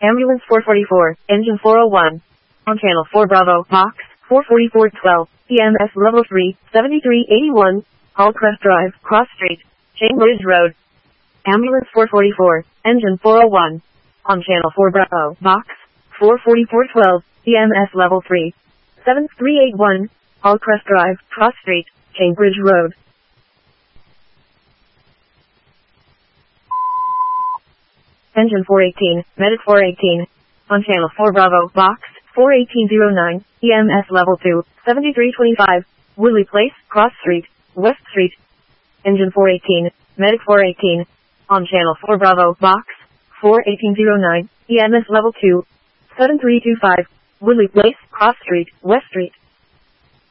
Ambulance 444, engine 401. On channel 4 Bravo, box 44412, EMS level 3, 7381, Hallcrest Drive, Cross Street, Cambridge Road. Ambulance 444, engine 401. On channel 4 Bravo, box 44412, EMS level 3, 7381, Hallcrest Drive, Cross Street, Cambridge Road. Engine 418, Medic 418. On channel 4 Bravo, box 41809, EMS level 2, 7325, Woodley Place, Cross Street, West Street. Engine 418, Medic 418. On channel 4 Bravo, box 41809, EMS level 2, 7325, Woodley Place, Cross Street, West Street.